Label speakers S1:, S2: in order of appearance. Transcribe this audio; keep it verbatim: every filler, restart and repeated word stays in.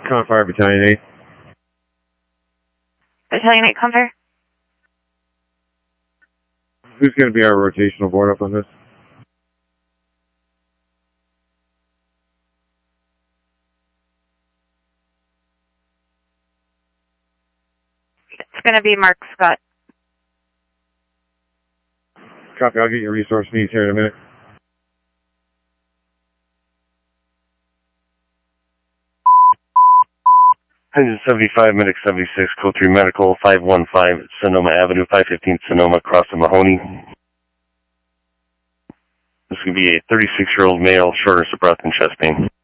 S1: Con Fire Battalion eight.
S2: Battalion eight, Con Fire.
S1: Who's going to be our rotational board up on this?
S2: It's going to be Mark Scott.
S1: Copy, I'll get your resource needs here in a minute.
S3: one seventy-five, Medic seventy-six, Code three Medical, five one five, Sonoma Avenue, five fifteen Sonoma, across the Mahoney. This is going to be a thirty-six-year-old male, shortness of breath and chest pain.